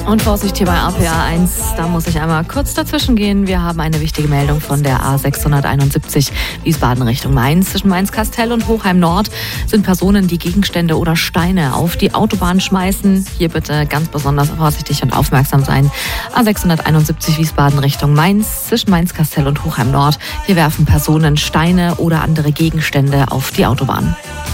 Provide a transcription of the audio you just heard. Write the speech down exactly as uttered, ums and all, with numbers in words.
Und Vorsicht hier bei A P A eins, da muss ich einmal kurz dazwischen gehen. Wir haben eine wichtige Meldung von der A sechshunderteinundsiebzig Wiesbaden Richtung Mainz. Zwischen Mainz-Kastel und Hochheim-Nord sind Personen, die Gegenstände oder Steine auf die Autobahn schmeißen. Hier bitte ganz besonders vorsichtig und aufmerksam sein. A sechshunderteinundsiebzig Wiesbaden Richtung Mainz. Zwischen Mainz-Kastel und Hochheim-Nord. Hier werfen Personen Steine oder andere Gegenstände auf die Autobahn.